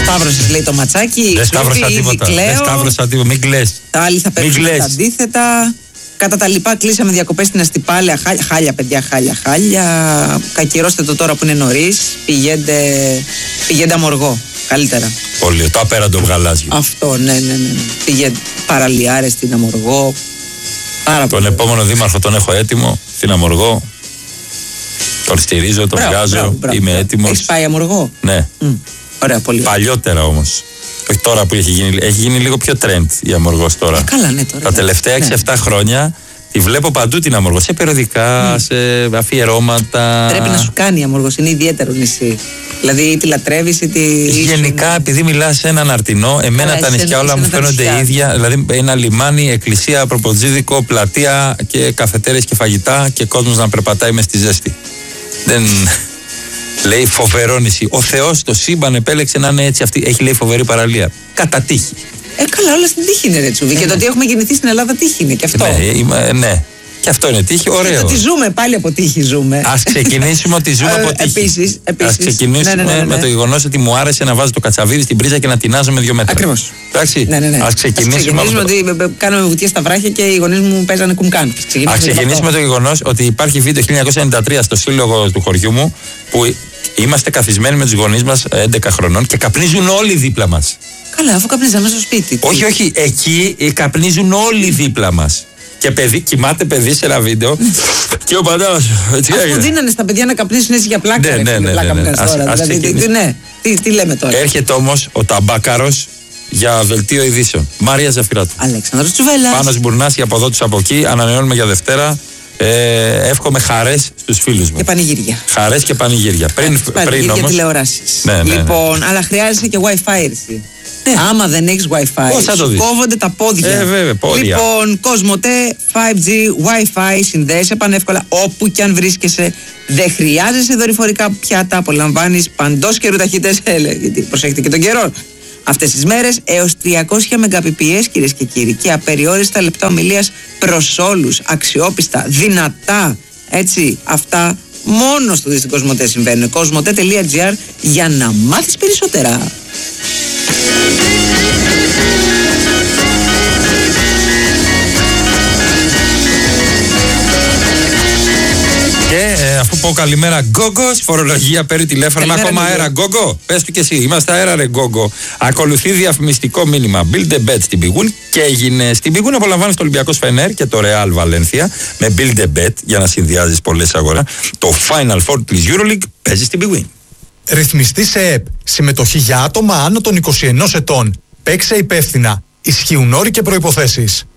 Σταύρωσες, λέει το ματσάκι. Δεν σταύρωσα τίποτα. Δεν σταύρωσα τίποτα. Μην κλαις. Τα άλλοι θα παίξουν τα αντίθετα. Κατά τα λοιπά, κλείσαμε διακοπές στην Αστυπάλαια. Χάλια, παιδιά, χάλια. Κακυρώστε το τώρα που είναι νωρίς. Πηγαίνετε αμοργό. Καλύτερα. Πολύ. Το απέραντο γαλάζιο. Αυτό, ναι. Πηγαίνετε παραλιάρες στην Αμοργό. Τον επόμενο δήμαρχο τον έχω έτοιμο. Στην Αμοργό. Τον στηρίζω, τον βγάζω. Είμαι έτοιμος. Έχεις πάει Αμοργό? Ναι. Ωραία, πολύ. Παλιότερα όμως. Όχι τώρα που έχει γίνει λίγο πιο trend η Αμοργός τώρα. Καλά, ναι, τώρα. Τα τελευταία 6-7 χρόνια τη βλέπω παντού την Αμοργό. Σε περιοδικά, σε αφιερώματα. Πρέπει να σου κάνει η Αμοργός, είναι ιδιαίτερο νησί. Δηλαδή τη λατρεύεις ή τη. Γενικά, επειδή μιλάς σε έναν αρτινό, εμένα τα νησιά όλα μου φαίνονται ίδια. Δηλαδή ένα λιμάνι, εκκλησία, προποτζίδικο, πλατεία και καφετέρες και φαγητά και κόσμος να περπατάει μες στη ζέστη. Δεν. Λέει φοβερό νησί. Ο Θεός το σύμπαν επέλεξε να είναι έτσι. Αυτή έχει, λέει, φοβερή παραλία. Κατά τύχη. Καλά, όλα στην τύχη είναι, ρε Τσούβι. Και το ότι έχουμε γεννηθεί στην Ελλάδα τύχη είναι και αυτό. Ναι. Και αυτό είναι τύχη, ωραίο. Και το ότι ζούμε, πάλι από τύχη ζούμε. Ας ξεκινήσουμε ότι ζούμε από τύχη. Επίσης. Ας ξεκινήσουμε με το γεγονός ότι μου άρεσε να βάζω το κατσαβίδι στην πρίζα και να τεινάζω με 2 μέτρα. Ακριβώς. Εντάξει. Ναι. Ας ξεκινήσουμε ότι κάναμε βουτιές στα βράχια και οι γονείς μου παίζανε κουμκάν. Ας ξεκινήσουμε με το γεγονός ότι υπάρχει βίντεο 1993 στο σύλλογο του χωριού μου που είμαστε καθισμένοι με τους γονείς μας 11 χρονών και καπνίζουν όλοι δίπλα μας. Καλά, αφού καπνίζαμε στο σπίτι. Όχι, εκεί καπνίζουν όλοι δίπλα μας. Και κοιμάται παιδί σε ένα βίντεο και ο πατέρας. Αφού δίνανε στα παιδιά να καπνίσουν έτσι για πλάκα. Ναι. Τι λέμε τώρα. Έρχεται όμως ο ταμπάκαρος για δελτίο ειδήσεων. Μάρια Ζαφυράτου. Αλέξανδρος Τσουβέλλας. Πάνος Μπουρνάς, από εδώ από εκεί. Ανανεώνουμε για Δευτέρα. Εύχομαι χαρές στους φίλους μου. Και πανηγύρια. Χαρές και πανηγύρια. Πριν όμως. Τηλεοράσεις. Ναι. Λοιπόν, αλλά χρειάζεσαι και Wi-Fi έτσι. Άμα δεν έχεις Wi-Fi, κόβονται τα πόδια. Βέβαια, πόδια. Λοιπόν, Κοσμοτέ 5G Wi-Fi συνδέεσαι πανεύκολα όπου και αν βρίσκεσαι. Δεν χρειάζεσαι δορυφορικά πιάτα. Απολαμβάνεις παντός καιρού ταχύτητες. Γιατί προσέχετε και τον καιρό. Αυτές τις μέρες έως 300 Mbps, κυρίες και κύριοι, και απεριόριστα λεπτά ομιλίας προς όλους. Αξιόπιστα, δυνατά. Έτσι, αυτά μόνο στο Κοσμοτέ συμβαίνουν. Κοσμοτέ.gr για να μάθεις περισσότερα. Και αφού πω καλημέρα Γκόγκος, φορολογία παίρνει τηλέφωνο. Ακόμα αέρα Γκόγκο. Πες του και εσύ, είμαστε αέρα ρε Γκόγκο. Ακολουθεί διαφημιστικό μήνυμα Build a Bet στην Big Win και έγινε. Στην Big Win απολαμβάνεις το Ολυμπιακός Φενέρ και το Real Βαλένθια με Build a Bet για να συνδυάζεις πολλές αγορά. Το Final Four της EuroLeague παίζει στην Big Win. Ρυθμιστή σε ΕΠ. Συμμετοχή για άτομα άνω των 21 ετών. Παίξε υπεύθυνα. Ισχύουν όροι και προϋποθέσεις.